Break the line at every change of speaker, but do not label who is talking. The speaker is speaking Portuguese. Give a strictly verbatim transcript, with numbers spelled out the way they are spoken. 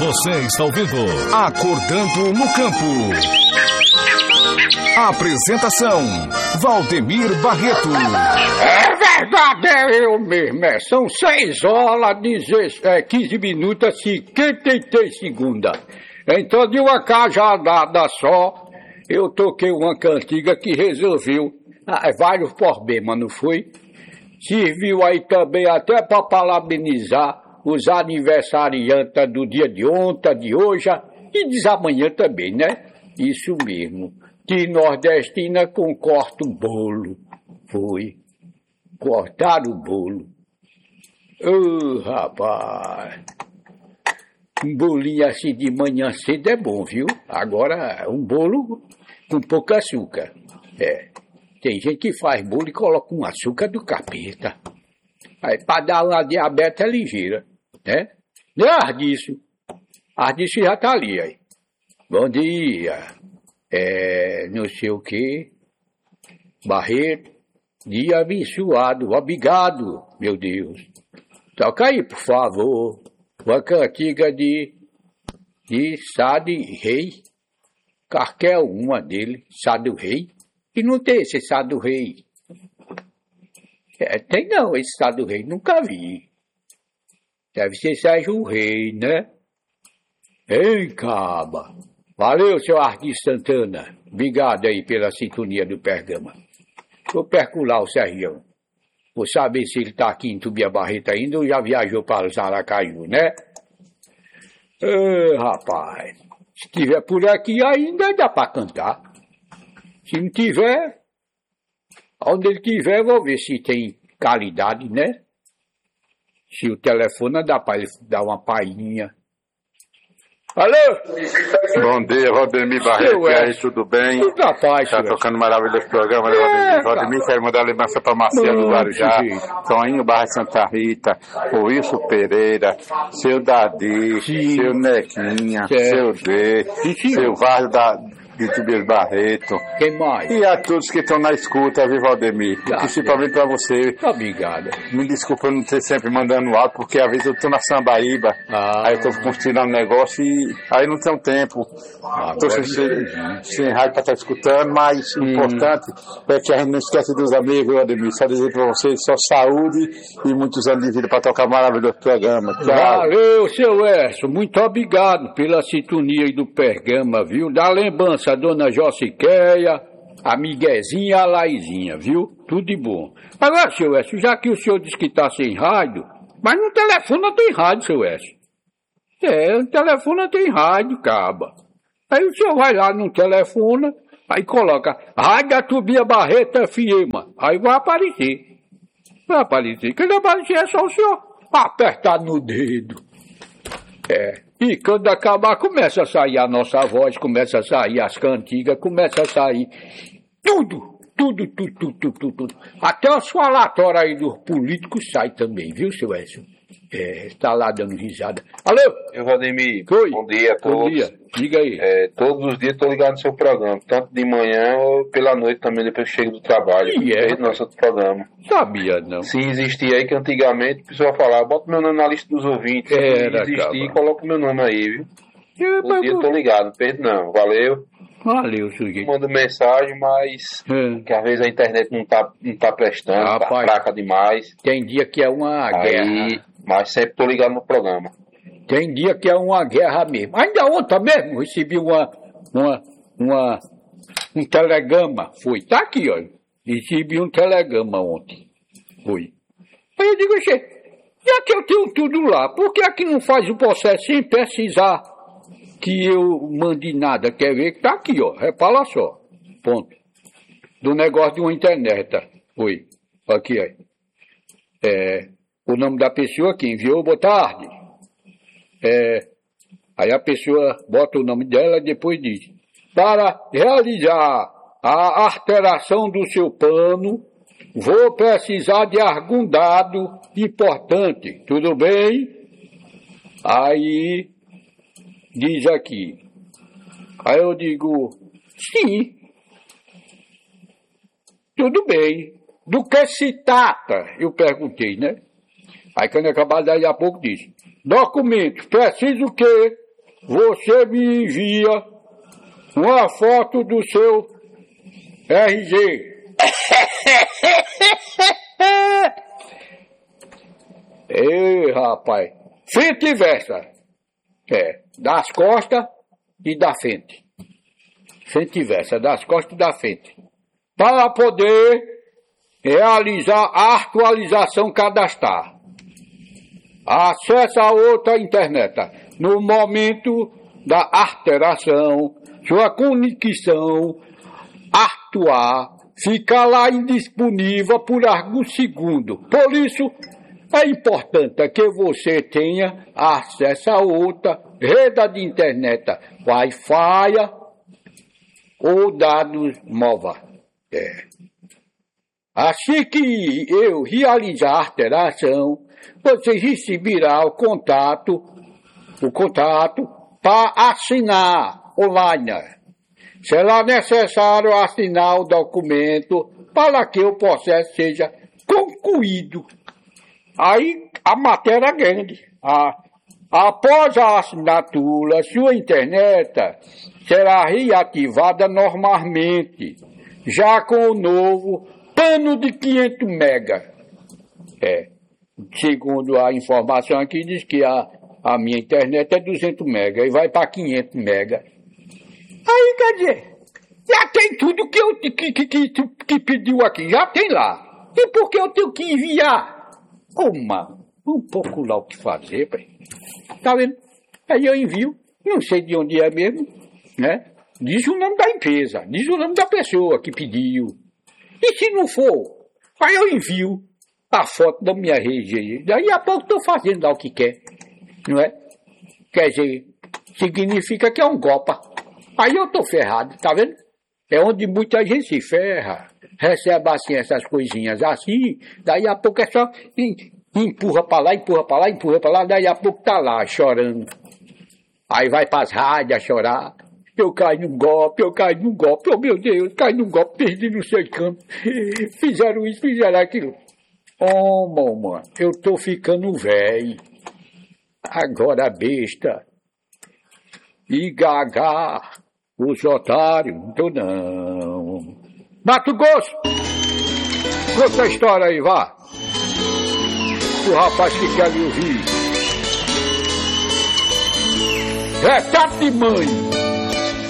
Você está ouvindo Acordando no Campo. Apresentação, Valdemir Barreto.
É verdade, é eu mesmo. É. São seis horas, é, quinze minutos, cinquenta e três segundos. Então, de uma cajadada só, eu toquei uma cantiga que resolveu ah, vários problemas, não foi? Serviu aí também até para parabenizar os aniversariantes do dia de ontem, de hoje e de amanhã também, né? Isso mesmo. De nordestina com corta o bolo. Foi. Cortaram o bolo. Ô, oh, rapaz. Um bolinho assim de manhã cedo é bom, viu? Agora, um bolo com pouco açúcar. É. Tem gente que faz bolo e coloca um açúcar do capeta. Aí, pra dar uma diabetes ligeira, né? Não é Ardício. Ardício já tá ali, aí. Bom dia. É, não sei o quê. Barreto. Dia abençoado. Obrigado, meu Deus. Toca aí, por favor. Uma cantiga de, de Sá de Rei. Qualquer uma dele. Sá do Rei. E não tem esse Sá do Rei. É, tem não, esse Sá do Rei. Nunca vi. Deve ser Sérgio Rei, né? Ei, caba. Valeu, seu Ardis Santana. Obrigado aí pela sintonia do Pergama. Vou percular o Sergião. Vou saber se ele tá aqui em Tubia Barreto ainda ou já viajou para os Aracaju, né? Ei, rapaz. Se tiver por aqui ainda dá para cantar. Se não tiver, onde ele tiver, vou ver se tem qualidade, né? Se o telefone dá para ele dar uma palhinha. Alô?
Bom dia, Valdemir Barreto. E aí, tudo bem?
Tudo na paz,
Tá
senhor.
tocando maravilhoso programa, né,
É,
Valdemir? Valdemir, quero mandar lembrança pra Marcelo do Guarujá, Toninho Barra de Santa Rita, o Wilson Pereira, seu Dadi,
Sim.
seu Nequinha,
Certo.
seu D,
Sim, sim.
seu Vardo da, de Tubias Barreto.
Quem mais?
E a todos que estão na escuta, viu, Valdemir? E
Tá,
principalmente pra você.
Obrigado.
Me desculpa eu não ter sempre mandando áudio, porque às vezes eu tô na Sambaíba,
Ah.
aí eu tô construindo um negócio e aí não tenho tempo.
Agora
Tô sem, sem, sem rádio pra estar escutando, mas o
Hum.
importante é que a gente não esquece dos amigos, viu, Ademir? Só dizer pra vocês, só saúde e muitos anos de vida pra tocar maravilhoso programa. Tchau.
Valeu, seu Erso. Muito obrigado pela sintonia aí do Pergama, viu? Da lembrança, a dona Josiqueia, a Miguezinha e a Laizinha, viu? Tudo de bom. Agora, seu Erso, já que o senhor disse que tá sem rádio, mas no telefone não tem rádio, seu Erso. É, no telefone não tem rádio, caba. Aí o senhor vai lá no telefone, aí coloca Rádio Tubia Barreto F M. Aí vai aparecer. Vai aparecer. Quando aparecer é só o senhor apertar no dedo. É. E quando acabar, começa a sair a nossa voz, começa a sair as cantigas, começa a sair tudo, tudo, tudo, tudo, tudo, tudo. tudo. Até os falatórios aí dos políticos saem também, viu, seu Edson? É, está lá dando risada. Alô?
Eu, Valdemir,
Oi.
bom dia a todos.
Bom dia, diga aí.
É, todos os dias estou ligado no seu programa, tanto de manhã ou pela noite também, depois que chego do trabalho.
E é?
Desde nosso outro programa.
Sabia, não.
Se existir aí, que antigamente a pessoa falava, bota meu nome na lista dos ouvintes.
Era,
Se existir,
caba.
coloca meu nome aí, viu?
É,
Um dia eu tô ligado, não perdo não. Valeu.
Valeu, sujeito.
Mando mensagem, mas
É.
que às vezes a internet não tá, não tá prestando, tá
Rapaz.
fraca demais.
Tem dia que é uma guerra.
Aí, mas sempre tô ligado no programa.
Tem dia que é uma guerra mesmo. Ainda ontem mesmo recebi uma, uma, uma, um telegrama. Foi, tá aqui, ó. Recebi um telegrama ontem. Foi. Aí eu digo, che, já que eu tenho tudo lá, por que aqui não faz o processo sem precisar que eu mande nada? Quer ver que tá aqui, ó. Repara só. Ponto. Do negócio de uma internet. Tá? Foi. Aqui, aí. É, o nome da pessoa que enviou, boa tarde. É, aí a pessoa bota o nome dela e depois diz: para realizar a alteração do seu plano, vou precisar de algum dado importante. Tudo bem? Aí diz aqui. Aí eu digo: sim. Tudo bem. Do que se trata? Eu perguntei, né? Aí quando acabar, daí a pouco diz: documentos, preciso que você me envia uma foto do seu R G. Ei, rapaz. Frente e versa. É, das costas e da frente. Frente e versa, das costas e da frente. Para poder realizar a atualização cadastral. Acesse a outra internet. No momento da alteração, sua conexão atuar fica lá indisponível por alguns segundos. Por isso, é importante que você tenha acesso a outra rede de internet, Wi-Fi ou dados móveis. É. Assim que eu realizar a alteração, você receberá o contato, o contato para assinar online. Será necessário assinar o documento para que o processo seja concluído. Aí a matéria é grande. Ah, após a assinatura, sua internet será reativada normalmente, já com o novo plano de quinhentos megas. É, segundo a informação aqui, diz que a, a minha internet é duzentos megas e vai para quinhentos megas. Aí, quer dizer, já tem tudo que eu que, que, que, que pediu aqui, já tem lá. E por que eu tenho que enviar? Ô, mano, um pouco lá o que fazer, pai. Tá vendo? Aí eu envio, não sei de onde é mesmo, né? Diz o nome da empresa, diz o nome da pessoa que pediu. E se não for, aí eu envio a foto da minha rede. Daí a pouco estou fazendo lá o que quer, não é? Quer dizer, significa que é um golpe. Aí eu tô ferrado, tá vendo? É onde muita gente se ferra. Recebe assim essas coisinhas assim, daí a pouco é só empurra pra lá, empurra pra lá, empurra pra lá, daí a pouco tá lá chorando. Aí vai pras rádios chorar. Eu caí num golpe, eu caí num golpe, oh meu Deus, caí num golpe, perdi no seu campo. Fizeram isso, fizeram aquilo. Oh, mamãe, eu tô ficando velho. Agora besta. E gaga, os otários, não tô não. Mato Grosso! Conta a história aí, vá. O rapaz que quer me ouvir. Retrato de mãe.